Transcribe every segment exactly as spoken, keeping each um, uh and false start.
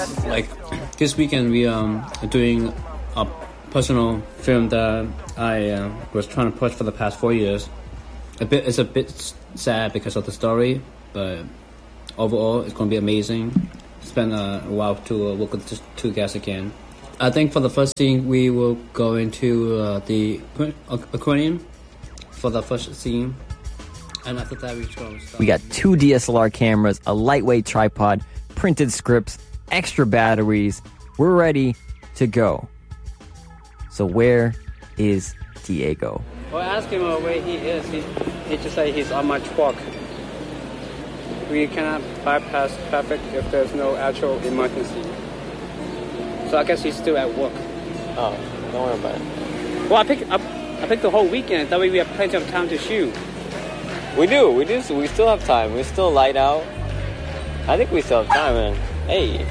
like this weekend we um are doing a personal film that I uh, was trying to push for the past four years. A bit, it's a bit sad because of the story, but overall it's going to be amazing. It's been a while to uh, work with the two guys again. I think for the first scene we will go into uh, the aquarium for the first scene, and after that we're going to start. We got two D S L R cameras, a lightweight tripod, printed scripts, extra batteries. We're ready to go. So where is Diego? Well, ask him where he is. He, he just said he's on my truck. We cannot bypass traffic if there's no actual emergency. So I guess he's still at work. Oh, don't worry about it. Well, I picked I, I picked the whole weekend. That way we have plenty of time to shoot. We do. We do. We still have time. We're still light out. I think we still have time, man. Hey.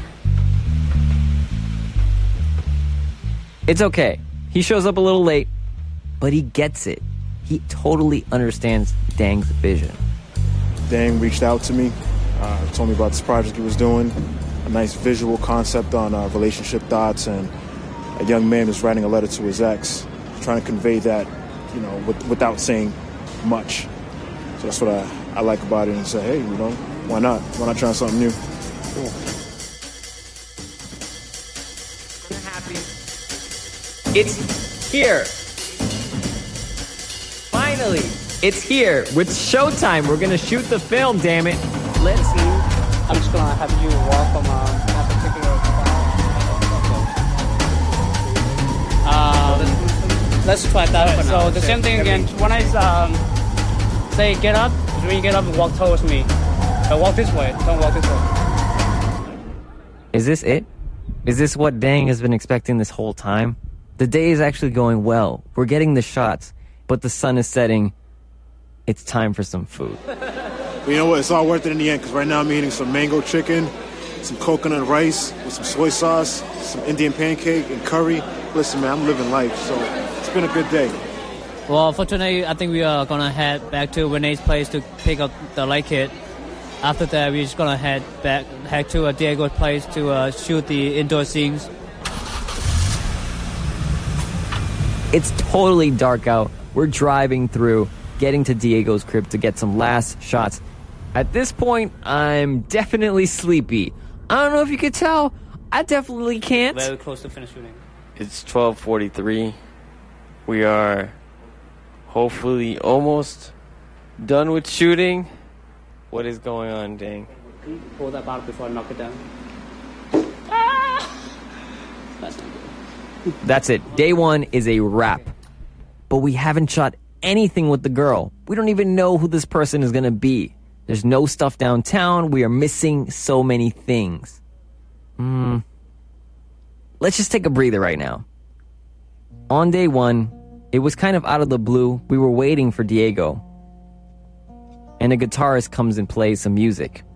It's okay. He shows up a little late, but he gets it. He totally understands Dang's vision. Dang reached out to me, uh, told me about this project he was doing, a nice visual concept on uh, relationship dots, and a young man is writing a letter to his ex, trying to convey that, you know, with, without saying much. So that's what I, I like about it, and say, hey, you know, why not? Why not try something new? Cool. It's here. Finally, it's here. With Showtime, we're gonna shoot the film, damn it. Let's see. I'm just gonna have you walk from uh, that particular spot. Uh, let's try that for now. So the same thing again. When I um, say get up, when you get up and walk towards me. Uh, walk this way, don't walk this way. Is this it? Is this what Dang has been expecting this whole time? The day is actually going well. We're getting the shots, but the sun is setting. It's time for some food. But you know what? It's all worth it in the end, because right now I'm eating some mango chicken, some coconut rice with some soy sauce, some Indian pancake, and curry. Listen, man, I'm living life, so it's been a good day. Well, for tonight, I think we are going to head back to Renee's place to pick up the light kit. After that, we're just going to head back head to uh, Diego's place to uh, shoot the indoor scenes. It's totally dark out. We're driving through, getting to Diego's crib to get some last shots. At this point, I'm definitely sleepy. I don't know if you could tell. I definitely can't. Very close to finish shooting. It's twelve forty-three. We are hopefully almost done with shooting. What is going on, Dang? Pull that bottle before I knock it down. Ah! That's not good. That's it. Day one is a wrap. But we haven't shot anything with the girl. We don't even know who this person is going to be. There's no stuff downtown. We are missing so many things. Hmm. Let's just take a breather right now. On day one, it was kind of out of the blue. We were waiting for Diego. And a guitarist comes and plays some music.